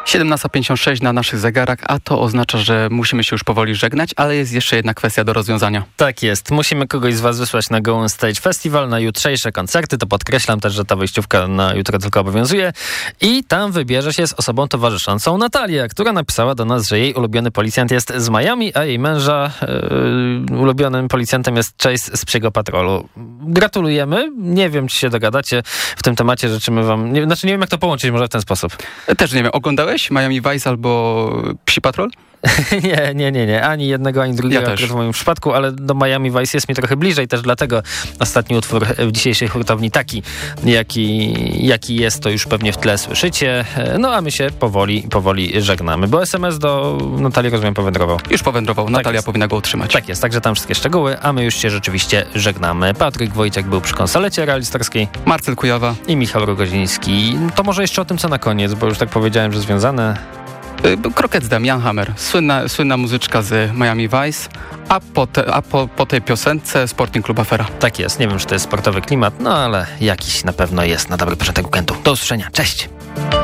17:56 na naszych zegarach, a to oznacza, że musimy się już powoli żegnać, ale jest jeszcze jedna kwestia do rozwiązania. Tak jest. Musimy kogoś z was wysłać na Go On Stage Festival, na jutrzejsze koncerty. To podkreślam też, że ta wejściówka na jutro tylko obowiązuje. I tam wybierze się z osobą towarzyszącą Natalię, która napisała do nas, że jej ulubiony policjant jest z Miami, a jej męża ulubionym policjantem jest Chase z Psiego Patrolu. Gratulujemy. Nie wiem, czy się dogadacie w tym temacie. Życzymy wam... nie wiem, jak to połączyć może w ten sposób. Też nie wiem. Oglądałeś Miami Vice albo Psi Patrol? Nie. Ani jednego, ani drugiego w moim przypadku, ale do Miami Vice jest mi trochę bliżej, też dlatego ostatni utwór w dzisiejszej hurtowni taki, jaki jest, to już pewnie w tle słyszycie. No a my się powoli żegnamy, bo SMS do Natalii, rozumiem, powędrował. Już powędrował, Natalia powinna go utrzymać. Tak jest, także tam wszystkie szczegóły, a my już się rzeczywiście żegnamy. Patryk Wojciak był przy konsolecie realizatorskiej. Marcel Kujawa i Michał Rogoziński. To może jeszcze o tym, co na koniec, bo już tak powiedziałem, że związane... Kroket Dam, Jan Hammer, słynna muzyczka z Miami Vice, a po tej piosence Sporting Club Afera. Tak jest, nie wiem, czy to jest sportowy klimat, no ale jakiś na pewno jest na dobry początek weekendu. Do usłyszenia, cześć!